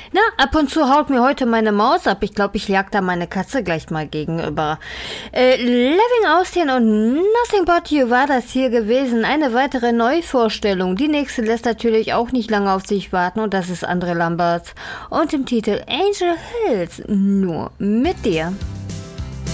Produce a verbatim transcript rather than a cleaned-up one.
Na, ab und zu haut mir heute meine Maus ab. Ich glaube, ich jag da meine Katze gleich mal gegenüber. Äh, Living Austin und Nothing But You war das hier gewesen. Eine weitere Neuvorstellung. Die nächste lässt natürlich auch nicht lange auf sich warten und das ist Andre Lamberts. Und im Titel Angel Hills. Nur mit dir.